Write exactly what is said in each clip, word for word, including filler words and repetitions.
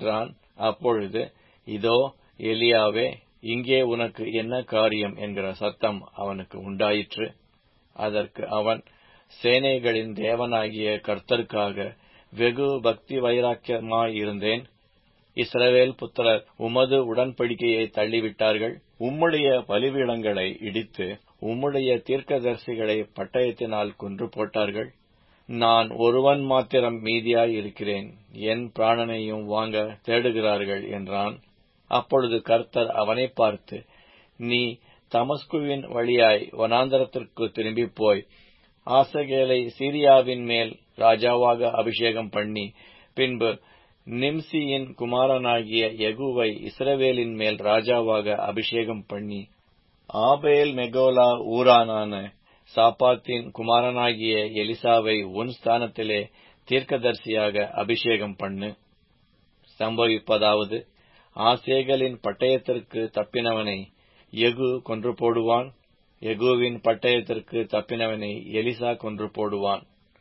என்றான். அப்பொழுது, இதோ எலியாவே, இங்கே உனக்கு என்ன காரியம் என்கிற சத்தம் அவனுக்கு உண்டாயிற்று. அதற்கு அவன், சேனைகளின் தேவனாகிய கர்த்தருக்காக வெகு பக்தி வைராக்கியமாயிருந்தேன். இஸ்ரவேல் புத்திரர் உமது உடன்படிக்கையை தள்ளிவிட்டார்கள். உம்முடைய பலிபீடங்களை இடித்து உம்முடைய தீர்க்கதரிசிகளை பட்டயத்தினால் கொன்று போட்டார்கள். நான் ஒருவன் மாத்திரம் மீதியாய் இருக்கிறேன், என் பிராணனையும் வாங்க தேடுகிறார்கள் என்றான். அப்பொழுது கர்த்தர் அவனை பார்த்து, நீ தமஸ்குவின் வழியாய் வனாந்தரத்திற்கு திரும்பி போய் ஆசகேலை சீரியாவின் மேல் ராஜாவாக அபிஷேகம் பண்ணி, பின்பு நிம்சியின் குமாரனாகிய யெகூவை இஸ்ரவேலின் மேல் ராஜாவாக அபிஷேகம் பண்ணி, ஆபேல் மெகோலா ஊரானான சாப்பாத்தின் குமாரனாகிய எலிசாவை உன் ஸ்தானத்திலே தீர்க்கதரிசியாக அபிஷேகம் பண்ணு. சம்பவிப்பதாவது, ஆசேகலின் பட்டயத்திற்கு தப்பினவனை யெகூ கொன்று போடுவான், யெகூவின் பட்டயத்திற்கு தப்பினவனை எலிசா கொன்று போடுவான்.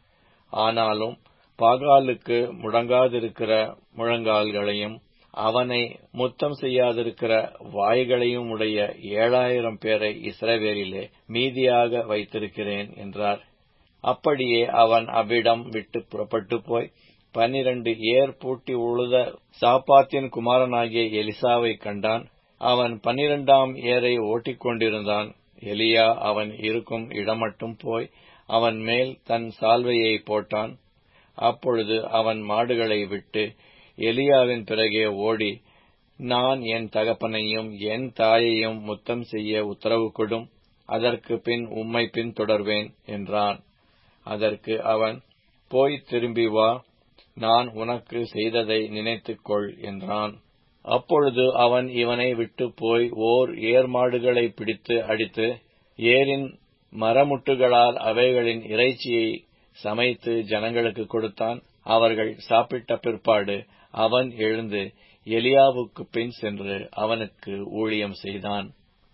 ஆனாலும் பாகாலுக்கு முடங்காதிருக்கிற முழங்கால்களையும் அவனை முத்தம் செய்யாதிருக்கிற வாய்களையும் உடைய ஏழாயிரம் பேரை இஸ்ரவேலிலே மீதியாக வைத்திருக்கிறேன் என்றார். அப்படியே அவன் அவ்விடம் விட்டு புறப்பட்டு போய் பன்னிரண்டு ஏர் பூட்டி உழுத சாப்பாத்தின் குமாரனாகிய எலிசாவை கண்டான். அவன் பன்னிரண்டாம் ஏரை ஓட்டிக்கொண்டிருந்தான். எலியா அவன் இருக்கும் இடமட்டும் போய் அவன் மேல் தன் சால்வையை போட்டான். அப்பொழுது அவன் மாடுகளை விட்டு எலியாவின் பிறகே ஓடி, நான் என் தகப்பனையும் என் தாயையும் முத்தம் செய்ய உத்தரவு கொடும், அதற்கு பின் உம்மை பின் தொடர்வேன் என்றான். அதற்கு அவன், போய் திரும்பி வா, நான் உனக்கு செய்ததை நினைத்துக்கொள் என்றான். அப்பொழுது அவன் இவனை விட்டு போய் ஓர் ஏர் மாடுகளை பிடித்து அடித்து ஏரின் மரமுட்டுகளால் அவைகளின் இறைச்சியை சமைத்து ஜனங்களுக்கு கொடுத்தான். அவர்கள் சாப்பிட்ட பிற்பாடு அவன் எழுந்து எலியாவுக்கு பின் சென்று அவனுக்கு ஊழியம் செய்தான்.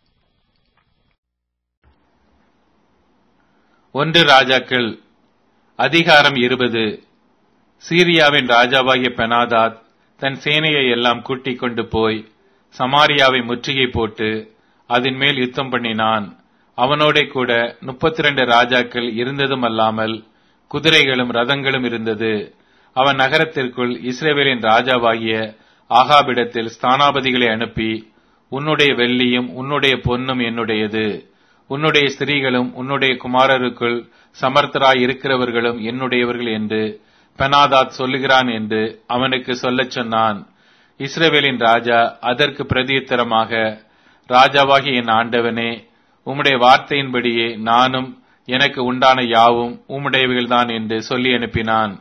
ஒன்று ராஜாக்கள் அதிகாரம் இருபது. சீரியாவின் ராஜாவாகிய பெனாதாத் தன் சேனையை எல்லாம் கூட்டிக் கொண்டு போய் சமாரியாவை முற்றுகை போட்டு அதன் மேல் யுத்தம் பண்ணினான். அவனோட கூட முப்பத்தி இரண்டு ராஜாக்கள் இருந்ததும் அல்லாமல் குதிரைகளும் ரதங்களும் இருந்தது. அவன் நகரத்திற்குள் இஸ்ரவேலின் ராஜாவாகிய ஆகாபிடத்தில் ஸ்தானாபதிகளை அனுப்பி, உன்னுடைய வெள்ளியும் உன்னுடைய பொன்னும் என்னுடையது, உன்னுடைய ஸ்திரீகளும் உன்னுடைய குமாரருக்குள் சமர்த்தராய் இருக்கிறவர்களும் என்னுடையவர்கள் என்று பெனாதாத் சொல்லுகிறான் என்று அவனுக்கு சொல்லச் சொன்னான். இஸ்ரவேலின் ராஜா அதற்கு பிரதியுத்தரமாக, ராஜாவாகிய என் ஆண்டவனே, உம்முடைய வார்த்தையின்படியே நானும் எனக்கு உண்டான யாவும் உம்முடையவைகள்தான் என்று சொல்லி அனுப்பினான்.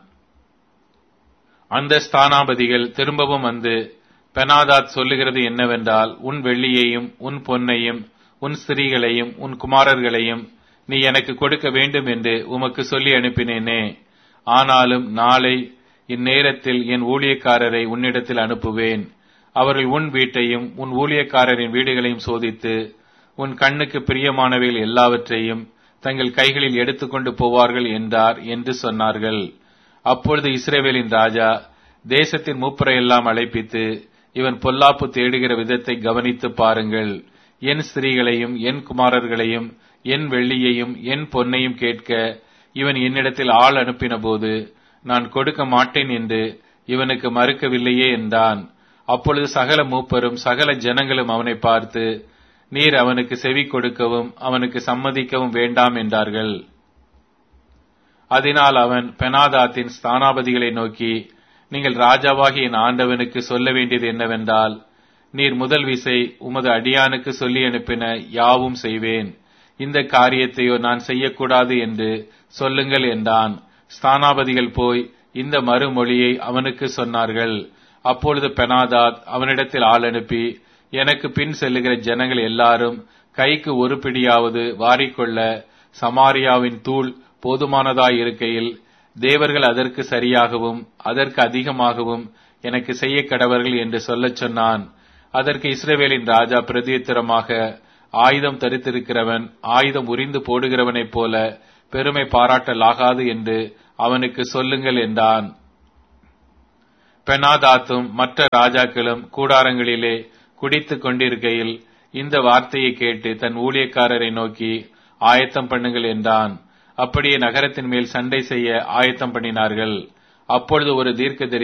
அந்த ஸ்தானாபதிகள் திரும்பவும் வந்து, பெனாதாத் சொல்லுகிறது என்னவென்றால், உன் வெள்ளியையும் உன் பொன்னையும் உன் ஸ்திரீகளையும் உன் குமாரர்களையும் நீ எனக்கு கொடுக்க வேண்டும் என்று உமக்கு சொல்லி அனுப்பினேனே. ஆனாலும் நாளை இந்நேரத்தில் என் ஊழியக்காரரை உன்னிடத்தில் அனுப்புவேன். அவர்கள் உன் வீட்டையும் உன் ஊழியக்காரரின் வீடுகளையும் சோதித்து உன் கண்ணுக்கு பிரியமானவைகள் எல்லாவற்றையும் தங்கள் கைகளில் எடுத்துக்கொண்டு போவார்கள் என்றார் என்று சொன்னார்கள். அப்பொழுது இஸ்ரவேலின் ராஜா தேசத்தின் மூப்பரை எல்லாம் அழைப்பித்து, இவன் பொல்லாப்பு தேடுகிற விதத்தை கவனித்து பாருங்கள். என் ஸ்திரீகளையும் என் குமாரர்களையும் என் வெள்ளியையும் என் பொன்னையும் கேட்க இவன் என்னிடத்தில் ஆள் அனுப்பின போது நான் கொடுக்க மாட்டேன் என்று இவனுக்கு மறுக்கவில்லையே என்றான். அப்பொழுது சகல மூப்பரும் சகல ஜனங்களும் அவனை பார்த்து, நீர் அவனுக்கு செவி கொடுக்கவும் அவனுக்கு சம்மதிக்கவும் வேண்டாம் என்றார்கள். அதனால் அவன் பெனாதாத்தின் ஸ்தானாபதிகளை நோக்கி, நீங்கள் ராஜாவாகிய என் ஆண்டவனுக்கு சொல்ல வேண்டியது என்னவென்றால், நீர் முதல் விசை உமது அடியானுக்கு சொல்லி அனுப்பின யாவும் செய்வேன், இந்த காரியத்தையோ நான் செய்யக்கூடாது என்று சொல்லுங்கள் என்றான். ஸ்தானாபதிகள் போய் இந்த மறுமொழியை அவனுக்கு சொன்னார்கள். அப்பொழுது பெனாதாத் அவனிடத்தில் ஆள் அனுப்பி, எனக்கு பின் செல்லுகிற ஜனங்கள் எல்லாரும் கைக்கு ஒரு பிடியாவது வாரிக்கொள்ள சமாரியாவின் தூள் போதுமானதாய் இருக்கையில் தேவர்கள் அதற்கு சரியாகவும் அதற்கு அதிகமாகவும் எனக்கு செய்ய கடவர்கள் என்று சொல்லச் சொன்னான். அதற்கு இஸ்ரவேலின் ராஜா பிரதியுத்தரமாக, ஆயுதம் தரித்திருக்கிறவன் ஆயுதம் உரிந்து போடுகிறவனைப் போல பெருமை பாராட்டலாகாது என்று அவனுக்கு சொல்லுங்கள் என்றான். பெனாதாத்தும் மற்ற ராஜாக்களும் கூடாரங்களிலே குடித்துக் கொண்டிருக்கையில் இந்த வார்த்தையை கேட்டு தன் ஊழியக்காரரை நோக்கி ஆயத்தம் பண்ணுங்கள் என்றான். அப்படியே நகரத்தின் மேல் சண்டை செய்ய ஆயத்தம் பண்ணினார்கள். அப்பொழுது ஒரு தீர்க்கதரிசி